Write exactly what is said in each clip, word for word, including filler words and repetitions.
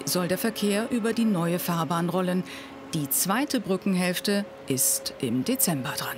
soll der Verkehr über die neue Fahrbahn rollen. Die zweite Brückenhälfte ist im Dezember dran.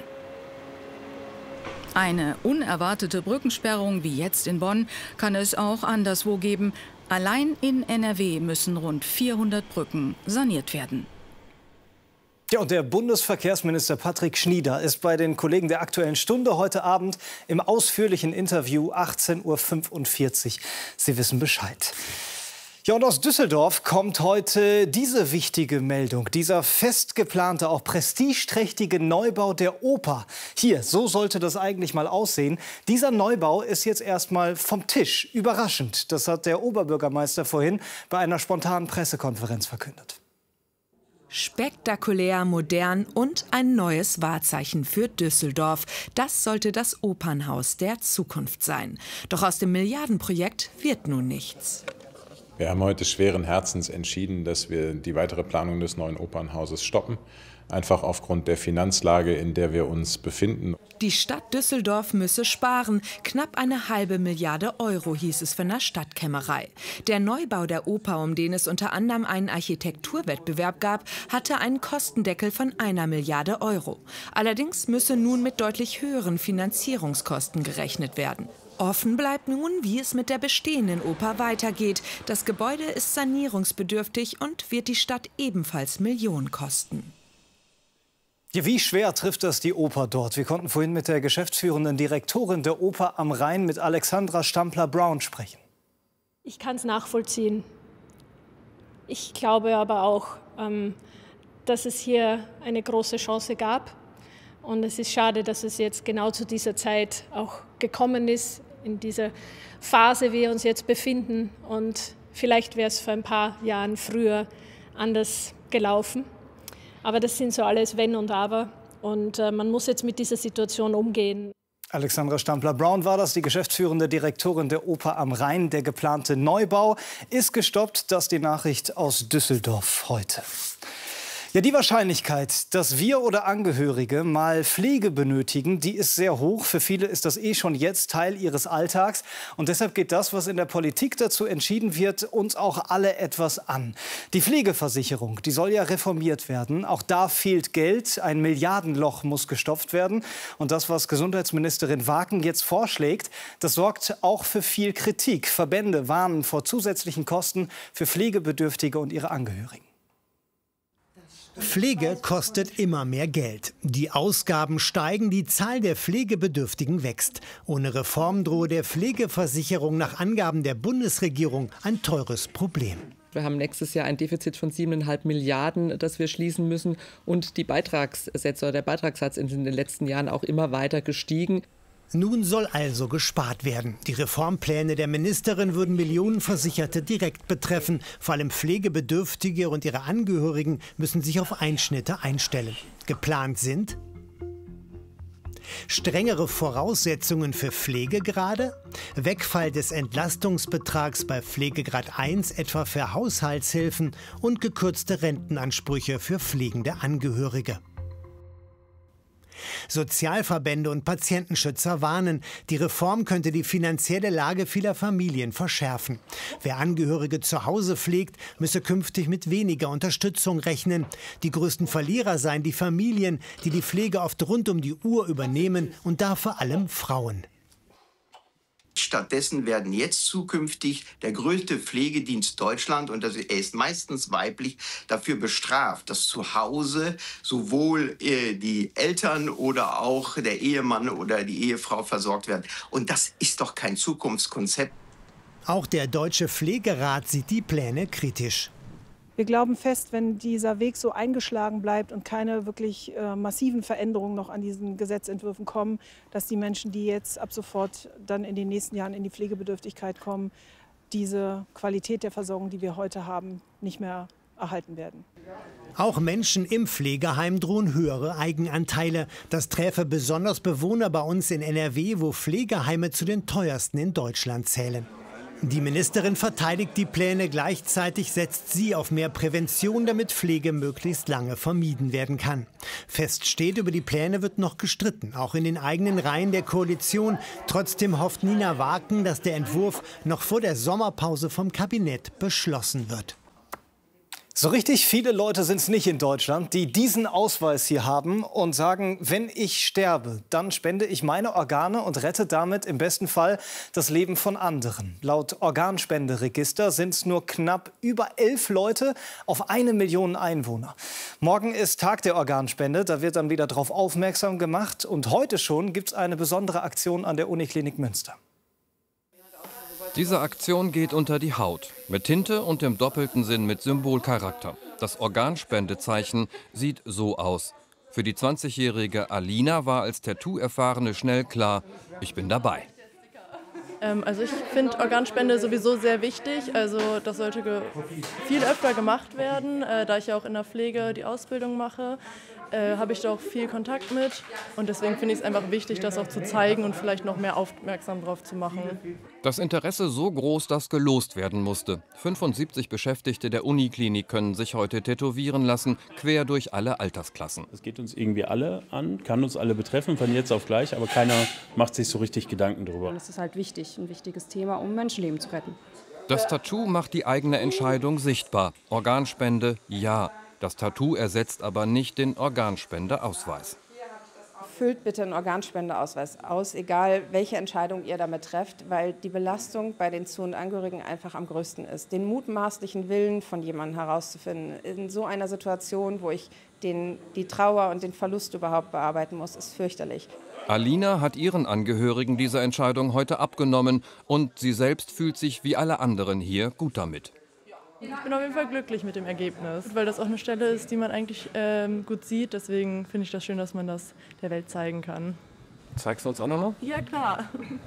Eine unerwartete Brückensperrung wie jetzt in Bonn kann es auch anderswo geben. Allein in N R W müssen rund vierhundert Brücken saniert werden. Ja, und der Bundesverkehrsminister Patrick Schnieder ist bei den Kollegen der Aktuellen Stunde heute Abend im ausführlichen Interview achtzehn Uhr fünfundvierzig. Sie wissen Bescheid. Ja, und aus Düsseldorf kommt heute diese wichtige Meldung. Dieser fest geplante, auch prestigeträchtige Neubau der Oper. Hier, so sollte das eigentlich mal aussehen. Dieser Neubau ist jetzt erstmal vom Tisch. Überraschend. Das hat der Oberbürgermeister vorhin bei einer spontanen Pressekonferenz verkündet. Spektakulär, modern und ein neues Wahrzeichen für Düsseldorf. Das sollte das Opernhaus der Zukunft sein. Doch aus dem Milliardenprojekt wird nun nichts. Wir haben heute schweren Herzens entschieden, dass wir die weitere Planung des neuen Opernhauses stoppen. Einfach aufgrund der Finanzlage, in der wir uns befinden. Die Stadt Düsseldorf müsse sparen. Knapp eine halbe Milliarde Euro, hieß es von der Stadtkämmerei. Der Neubau der Oper, um den es unter anderem einen Architekturwettbewerb gab, hatte einen Kostendeckel von einer Milliarde Euro. Allerdings müsse nun mit deutlich höheren Finanzierungskosten gerechnet werden. Offen bleibt nun, wie es mit der bestehenden Oper weitergeht. Das Gebäude ist sanierungsbedürftig und wird die Stadt ebenfalls Millionen kosten. Ja, wie schwer trifft das die Oper dort? Wir konnten vorhin mit der geschäftsführenden Direktorin der Oper am Rhein, mit Alexandra Stampler-Brown, sprechen. Ich kann es nachvollziehen. Ich glaube aber auch, ähm, dass es hier eine große Chance gab. Und es ist schade, dass es jetzt genau zu dieser Zeit auch gekommen ist, in dieser Phase, wie wir uns jetzt befinden. Und vielleicht wäre es vor ein paar Jahren früher anders gelaufen. Aber das sind so alles Wenn und Aber. Und äh, man muss jetzt mit dieser Situation umgehen. Alexandra Stampler-Brown war das, die geschäftsführende Direktorin der Oper am Rhein. Der geplante Neubau ist gestoppt. Das ist die Nachricht aus Düsseldorf heute. Ja, die Wahrscheinlichkeit, dass wir oder Angehörige mal Pflege benötigen, die ist sehr hoch. Für viele ist das eh schon jetzt Teil ihres Alltags. Und deshalb geht das, was in der Politik dazu entschieden wird, uns auch alle etwas an. Die Pflegeversicherung, die soll ja reformiert werden. Auch da fehlt Geld. Ein Milliardenloch muss gestopft werden. Und das, was Gesundheitsministerin Waken jetzt vorschlägt, das sorgt auch für viel Kritik. Verbände warnen vor zusätzlichen Kosten für Pflegebedürftige und ihre Angehörigen. Pflege kostet immer mehr Geld. Die Ausgaben steigen, die Zahl der Pflegebedürftigen wächst. Ohne Reform drohe der Pflegeversicherung nach Angaben der Bundesregierung ein teures Problem. Wir haben nächstes Jahr ein Defizit von siebeneinhalb Milliarden, das wir schließen müssen. Und die Beitragssätze oder der Beitragssatz ist in den letzten Jahren auch immer weiter gestiegen. Nun soll also gespart werden. Die Reformpläne der Ministerin würden Millionen Versicherte direkt betreffen. Vor allem Pflegebedürftige und ihre Angehörigen müssen sich auf Einschnitte einstellen. Geplant sind strengere Voraussetzungen für Pflegegrade, Wegfall des Entlastungsbetrags bei Pflegegrad eins, etwa für Haushaltshilfen, und gekürzte Rentenansprüche für pflegende Angehörige. Sozialverbände und Patientenschützer warnen, die Reform könnte die finanzielle Lage vieler Familien verschärfen. Wer Angehörige zu Hause pflegt, müsse künftig mit weniger Unterstützung rechnen. Die größten Verlierer seien die Familien, die die Pflege oft rund um die Uhr übernehmen, und da vor allem Frauen. Stattdessen werden jetzt zukünftig der größte Pflegedienst Deutschland, und das, er ist meistens weiblich, dafür bestraft, dass zu Hause sowohl äh, die Eltern oder auch der Ehemann oder die Ehefrau versorgt werden. Und das ist doch kein Zukunftskonzept. Auch der Deutsche Pflegerat sieht die Pläne kritisch. Wir glauben fest, wenn dieser Weg so eingeschlagen bleibt und keine wirklich äh, massiven Veränderungen noch an diesen Gesetzentwürfen kommen, dass die Menschen, die jetzt ab sofort dann in den nächsten Jahren in die Pflegebedürftigkeit kommen, diese Qualität der Versorgung, die wir heute haben, nicht mehr erhalten werden. Auch Menschen im Pflegeheim drohen höhere Eigenanteile. Das träfe besonders Bewohner bei uns in N R W, wo Pflegeheime zu den teuersten in Deutschland zählen. Die Ministerin verteidigt die Pläne, gleichzeitig setzt sie auf mehr Prävention, damit Pflege möglichst lange vermieden werden kann. Fest steht, über die Pläne wird noch gestritten, auch in den eigenen Reihen der Koalition. Trotzdem hofft Nina Waken, dass der Entwurf noch vor der Sommerpause vom Kabinett beschlossen wird. So richtig viele Leute sind es nicht in Deutschland, die diesen Ausweis hier haben und sagen, wenn ich sterbe, dann spende ich meine Organe und rette damit im besten Fall das Leben von anderen. Laut Organspenderegister sind es nur knapp über elf Leute auf eine Million Einwohner. Morgen ist Tag der Organspende, da wird dann wieder darauf aufmerksam gemacht. Und heute schon gibt es eine besondere Aktion an der Uniklinik Münster. Diese Aktion geht unter die Haut, mit Tinte und im doppelten Sinn mit Symbolcharakter. Das Organspendezeichen sieht so aus. Für die zwanzigjährige Alina war als Tattoo-Erfahrene schnell klar, ich bin dabei. Ähm, also ich finde Organspende sowieso sehr wichtig. Also das sollte viel öfter gemacht werden. Äh, da ich ja auch in der Pflege die Ausbildung mache, äh, habe ich da auch viel Kontakt mit. Und deswegen finde ich es einfach wichtig, das auch zu zeigen und vielleicht noch mehr aufmerksam drauf zu machen. Das Interesse so groß, dass gelost werden musste. fünfundsiebzig Beschäftigte der Uniklinik können sich heute tätowieren lassen, quer durch alle Altersklassen. Es geht uns irgendwie alle an, kann uns alle betreffen, von jetzt auf gleich, aber keiner macht sich so richtig Gedanken drüber. Und es ist halt wichtig, ein wichtiges Thema, um Menschenleben zu retten. Das Tattoo macht die eigene Entscheidung sichtbar. Organspende, ja. Das Tattoo ersetzt aber nicht den Organspendeausweis. Füllt bitte einen Organspendeausweis aus, egal welche Entscheidung ihr damit trefft, weil die Belastung bei den Zu- und Angehörigen einfach am größten ist. Den mutmaßlichen Willen von jemandem herauszufinden in so einer Situation, wo ich den, die Trauer und den Verlust überhaupt bearbeiten muss, ist fürchterlich. Alina hat ihren Angehörigen diese Entscheidung heute abgenommen und sie selbst fühlt sich wie alle anderen hier gut damit. Ich bin auf jeden Fall glücklich mit dem Ergebnis, weil das auch eine Stelle ist, die man eigentlich ähm, gut sieht. Deswegen finde ich das schön, dass man das der Welt zeigen kann. Zeigst du uns auch noch mal? Ja, klar.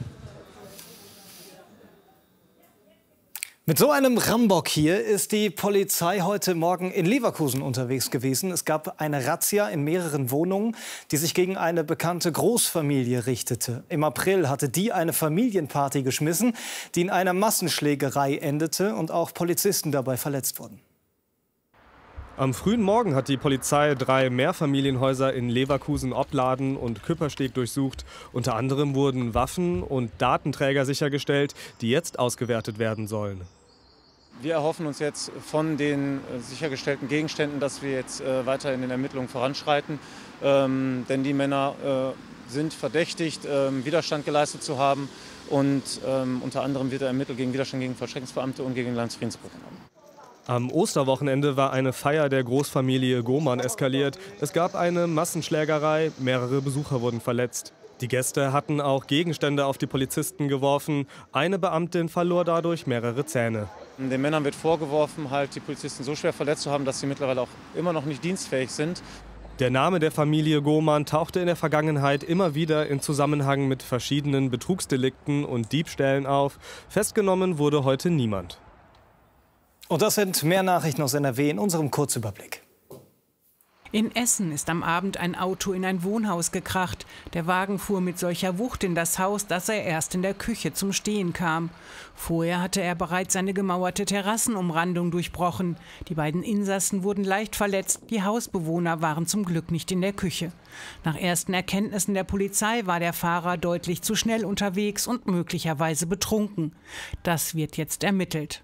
Mit so einem Rambock hier ist die Polizei heute Morgen in Leverkusen unterwegs gewesen. Es gab eine Razzia in mehreren Wohnungen, die sich gegen eine bekannte Großfamilie richtete. Im April hatte die eine Familienparty geschmissen, die in einer Massenschlägerei endete und auch Polizisten dabei verletzt wurden. Am frühen Morgen hat die Polizei drei Mehrfamilienhäuser in Leverkusen, Opladen und Küppersteg durchsucht. Unter anderem wurden Waffen und Datenträger sichergestellt, die jetzt ausgewertet werden sollen. Wir erhoffen uns jetzt von den sichergestellten Gegenständen, dass wir jetzt äh, weiter in den Ermittlungen voranschreiten. Ähm, denn die Männer äh, sind verdächtigt, äh, Widerstand geleistet zu haben. Und ähm, unter anderem wird er ermittelt gegen Widerstand gegen Vollstreckungsbeamte und gegen Landesfriedensbruch. Am Osterwochenende war eine Feier der Großfamilie Gohmann eskaliert. Es gab eine Massenschlägerei, mehrere Besucher wurden verletzt. Die Gäste hatten auch Gegenstände auf die Polizisten geworfen. Eine Beamtin verlor dadurch mehrere Zähne. Den Männern wird vorgeworfen, halt die Polizisten so schwer verletzt zu haben, dass sie mittlerweile auch immer noch nicht dienstfähig sind. Der Name der Familie Gohmann tauchte in der Vergangenheit immer wieder in Zusammenhang mit verschiedenen Betrugsdelikten und Diebstählen auf. Festgenommen wurde heute niemand. Und das sind mehr Nachrichten aus N R W in unserem Kurzüberblick. In Essen ist am Abend ein Auto in ein Wohnhaus gekracht. Der Wagen fuhr mit solcher Wucht in das Haus, dass er erst in der Küche zum Stehen kam. Vorher hatte er bereits eine gemauerte Terrassenumrandung durchbrochen. Die beiden Insassen wurden leicht verletzt. Die Hausbewohner waren zum Glück nicht in der Küche. Nach ersten Erkenntnissen der Polizei war der Fahrer deutlich zu schnell unterwegs und möglicherweise betrunken. Das wird jetzt ermittelt.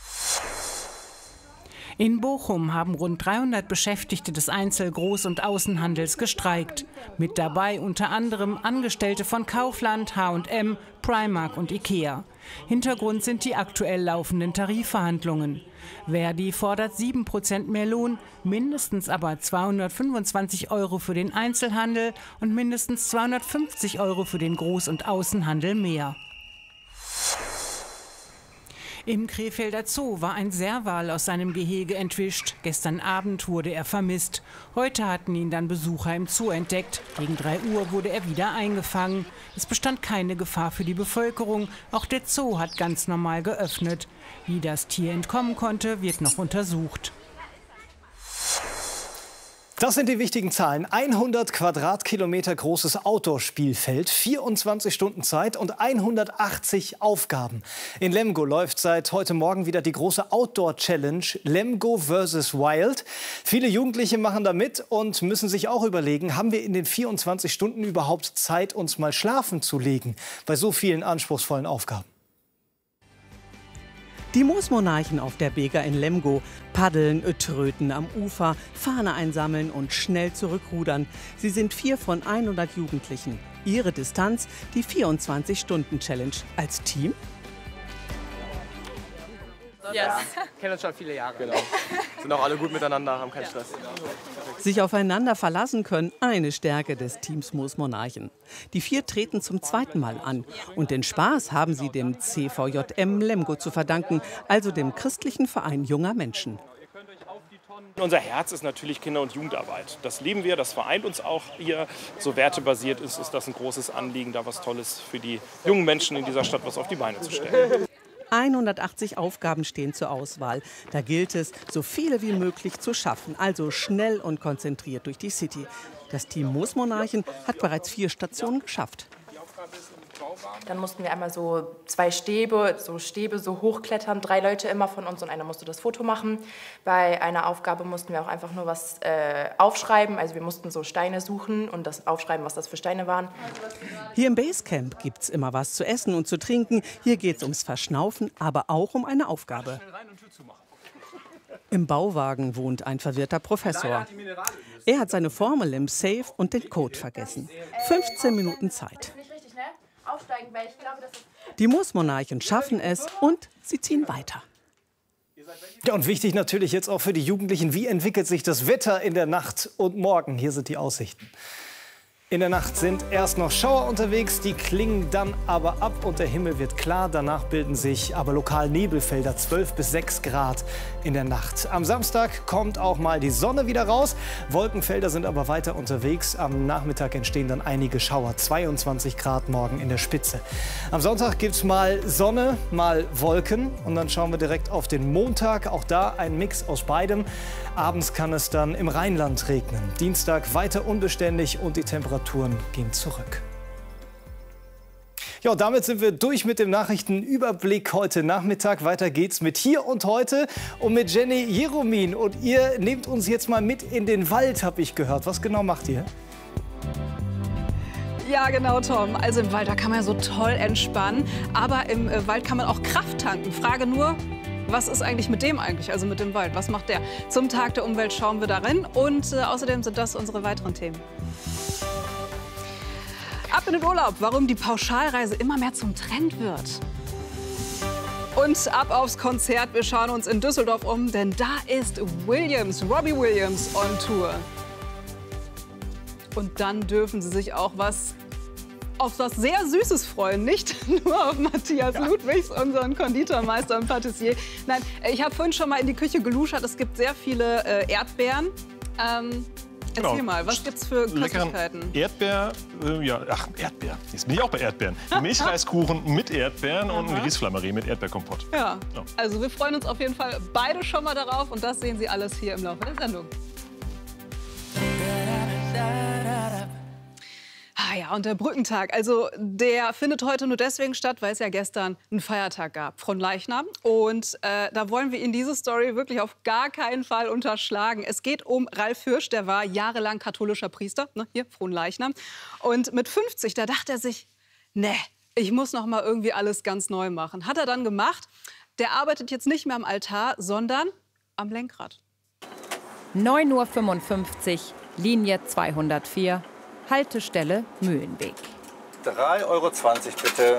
In Bochum haben rund dreihundert Beschäftigte des Einzel-, Groß- und Außenhandels gestreikt. Mit dabei unter anderem Angestellte von Kaufland, H und M, Primark und Ikea. Hintergrund sind die aktuell laufenden Tarifverhandlungen. Verdi fordert sieben Prozent mehr Lohn, mindestens aber zweihundertfünfundzwanzig Euro für den Einzelhandel und mindestens zweihundertfünfzig Euro für den Groß- und Außenhandel mehr. Im Krefelder Zoo war ein Serval aus seinem Gehege entwischt. Gestern Abend wurde er vermisst. Heute hatten ihn dann Besucher im Zoo entdeckt. Gegen drei Uhr wurde er wieder eingefangen. Es bestand keine Gefahr für die Bevölkerung. Auch der Zoo hat ganz normal geöffnet. Wie das Tier entkommen konnte, wird noch untersucht. Das sind die wichtigen Zahlen. hundert Quadratkilometer großes Outdoor-Spielfeld, vierundzwanzig Stunden Zeit und hundertachtzig Aufgaben. In Lemgo läuft seit heute Morgen wieder die große Outdoor-Challenge Lemgo versus Wild. Viele Jugendliche machen da mit und müssen sich auch überlegen, haben wir in den vierundzwanzig Stunden überhaupt Zeit, uns mal schlafen zu legen bei so vielen anspruchsvollen Aufgaben? Die Moosmonarchen auf der Bega in Lemgo. Paddeln, tröten am Ufer, Fahne einsammeln und schnell zurückrudern. Sie sind vier von hundert Jugendlichen. Ihre Distanz, die vierundzwanzig-Stunden-Challenge. Als Team? Ja, kennen uns schon viele Jahre. Genau. Sind auch alle gut miteinander, haben keinen Stress. Sich aufeinander verlassen können, eine Stärke des Teams Moosmonarchen. Die vier treten zum zweiten Mal an. Und den Spaß haben sie dem C V J M Lemgo zu verdanken, also dem christlichen Verein junger Menschen. Unser Herz ist natürlich Kinder- und Jugendarbeit. Das lieben wir, das vereint uns auch hier. So wertebasiert ist, ist das ein großes Anliegen, da was Tolles für die jungen Menschen in dieser Stadt was auf die Beine zu stellen. hundertachtzig Aufgaben stehen zur Auswahl. Da gilt es, so viele wie möglich zu schaffen, also schnell und konzentriert durch die City. Das Team Moosmonarchen hat bereits vier Stationen geschafft. Dann mussten wir einmal so zwei Stäbe, so Stäbe so hochklettern, drei Leute immer von uns und einer musste das Foto machen. Bei einer Aufgabe mussten wir auch einfach nur was äh, aufschreiben, also wir mussten so Steine suchen und das aufschreiben, was das für Steine waren. Hier im Basecamp gibt es immer was zu essen und zu trinken. Hier geht es ums Verschnaufen, aber auch um eine Aufgabe. Im Bauwagen wohnt ein verwirrter Professor. Er hat seine Formel im Safe und den Code vergessen. fünfzehn Minuten Zeit. Die Moosmonarchen schaffen es und sie ziehen weiter. Ja, und wichtig natürlich jetzt auch für die Jugendlichen, wie entwickelt sich das Wetter in der Nacht und morgen? Hier sind die Aussichten. In der Nacht sind erst noch Schauer unterwegs, die klingen dann aber ab und der Himmel wird klar. Danach bilden sich aber lokal Nebelfelder, zwölf bis sechs Grad in der Nacht. Am Samstag kommt auch mal die Sonne wieder raus. Wolkenfelder sind aber weiter unterwegs. Am Nachmittag entstehen dann einige Schauer, zweiundzwanzig Grad morgen in der Spitze. Am Sonntag gibt es mal Sonne, mal Wolken. Und dann schauen wir direkt auf den Montag. Auch da ein Mix aus beidem. Abends kann es dann im Rheinland regnen. Dienstag weiter unbeständig und die Temperaturen gehen zurück. Ja, und damit sind wir durch mit dem Nachrichtenüberblick heute Nachmittag. Weiter geht's mit Hier und Heute und mit Jenny Jeromin. Und ihr nehmt uns jetzt mal mit in den Wald, habe ich gehört. Was genau macht ihr? Ja, genau, Tom. Also im Wald, da kann man ja so toll entspannen. Aber im äh, Wald kann man auch Kraft tanken. Frage nur, was ist eigentlich mit dem eigentlich, also mit dem Wald? Was macht der? Zum Tag der Umwelt schauen wir darin. Und äh, außerdem sind das unsere weiteren Themen. Ab in den Urlaub, warum die Pauschalreise immer mehr zum Trend wird. Und ab aufs Konzert, wir schauen uns in Düsseldorf um, denn da ist Williams, Robbie Williams on Tour. Und dann dürfen Sie sich auch was auf was sehr Süßes freuen, nicht nur auf Matthias ja. Ludwigs, unseren Konditormeister und Patissier. Nein, ich habe vorhin schon mal in die Küche geluschert, es gibt sehr viele äh, Erdbeeren. Ähm, Erzähl genau. mal, was gibt's für Köstlichkeiten? Erdbeer, äh, ja, ach, Erdbeer. Jetzt bin ich auch bei Erdbeeren. Milchreiskuchen mit Erdbeeren und ein Grießflammeri mit Erdbeerkompott. Ja. ja, also wir freuen uns auf jeden Fall beide schon mal darauf und das sehen Sie alles hier im Laufe der Sendung. Ah ja, und der Brückentag, also der findet heute nur deswegen statt, weil es ja gestern einen Feiertag gab, Fronleichnam. Und äh, da wollen wir Ihnen diese Story wirklich auf gar keinen Fall unterschlagen. Es geht um Ralf Hirsch, der war jahrelang katholischer Priester, ne, hier Fronleichnam. Und mit fünfzig, da dachte er sich, ne, ich muss noch mal irgendwie alles ganz neu machen. Hat er dann gemacht. Der arbeitet jetzt nicht mehr am Altar, sondern am Lenkrad. neun Uhr fünfundfünfzig, Linie zweihundertvier. Haltestelle Mühlenweg. drei Euro zwanzig bitte.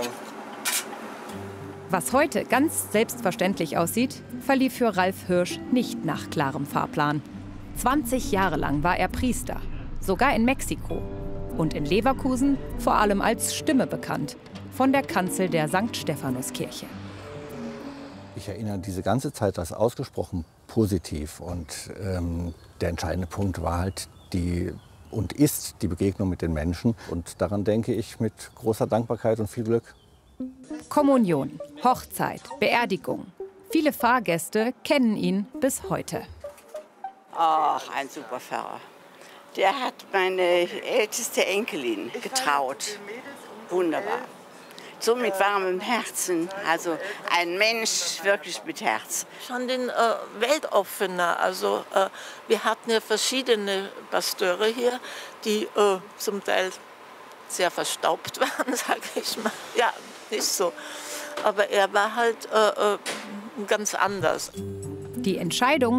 Was heute ganz selbstverständlich aussieht, verlief für Ralf Hirsch nicht nach klarem Fahrplan. zwanzig Jahre lang war er Priester, sogar in Mexiko. Und in Leverkusen vor allem als Stimme bekannt, von der Kanzel der Sankt Stephanuskirche. Ich erinnere diese ganze Zeit als ausgesprochen positiv. Und ähm, der entscheidende Punkt war halt die und ist die Begegnung mit den Menschen. Und daran denke ich mit großer Dankbarkeit und viel Glück. Kommunion, Hochzeit, Beerdigung. Viele Fahrgäste kennen ihn bis heute. Ach, ein super Pfarrer. Der hat meine älteste Enkelin getraut. Wunderbar. So mit warmem Herzen, also ein Mensch wirklich mit Herz. Schon den äh, weltoffener, also äh, wir hatten ja verschiedene Pasteure hier, die äh, zum Teil sehr verstaubt waren, sage ich mal. Ja, ist so. Aber er war halt äh, ganz anders. Die Entscheidung